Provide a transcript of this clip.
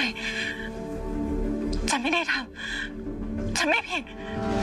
ฉันไม่ได้ทำฉันไม่ผิด